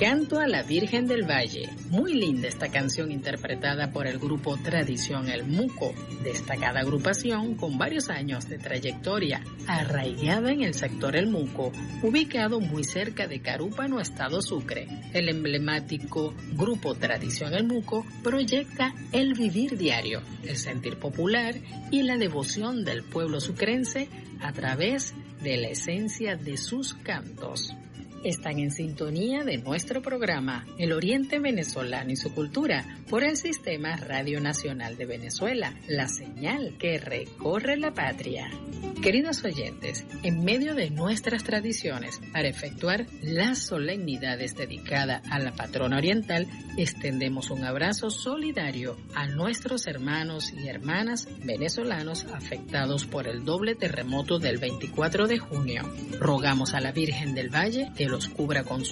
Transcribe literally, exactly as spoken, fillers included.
Canto a la Virgen del Valle. Muy linda esta canción interpretada por el grupo Tradición El Muco, destacada agrupación con varios años de trayectoria, arraigada en el sector El Muco, ubicado muy cerca de Carúpano, estado Sucre. El emblemático grupo Tradición El Muco proyecta el vivir diario, el sentir popular y la devoción del pueblo sucrense a través de la esencia de sus cantos. Están en sintonía de nuestro programa El Oriente Venezolano y su Cultura por el Sistema Radio Nacional de Venezuela, la señal que recorre la patria. Queridos oyentes, en medio de nuestras tradiciones para efectuar las solemnidades dedicadas a la patrona oriental, extendemos un abrazo solidario a nuestros hermanos y hermanas venezolanos afectados por el doble terremoto del veinticuatro de junio. Rogamos a la Virgen del Valle que los cubra con su